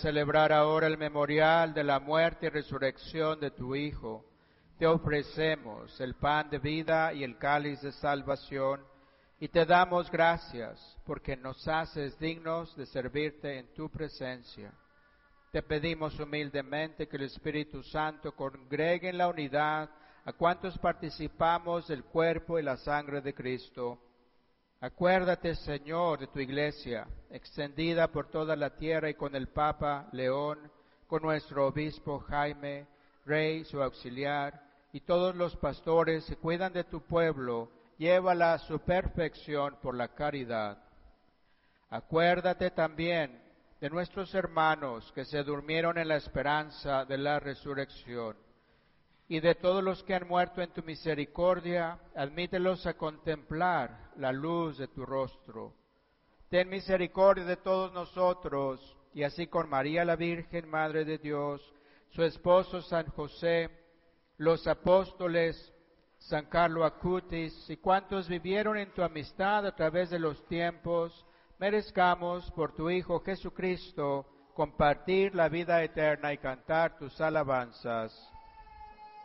Celebrar ahora el memorial de la muerte y resurrección de tu Hijo, te ofrecemos el pan de vida y el cáliz de salvación, y te damos gracias porque nos haces dignos de servirte en tu presencia. Te pedimos humildemente que el Espíritu Santo congregue en la unidad a cuantos participamos del cuerpo y la sangre de Cristo. Acuérdate, Señor, de tu Iglesia, extendida por toda la tierra, y con el Papa León, con nuestro obispo Jaime, rey, su auxiliar, y todos los pastores que cuidan de tu pueblo, llévala a su perfección por la caridad. Acuérdate también de nuestros hermanos que se durmieron en la esperanza de la resurrección, y de todos los que han muerto en tu misericordia, admítelos a contemplar la luz de tu rostro. Ten misericordia de todos nosotros, y así con María la Virgen, Madre de Dios, su esposo San José, los apóstoles, San Carlo Acutis, y cuantos vivieron en tu amistad a través de los tiempos, merezcamos por tu Hijo Jesucristo compartir la vida eterna y cantar tus alabanzas.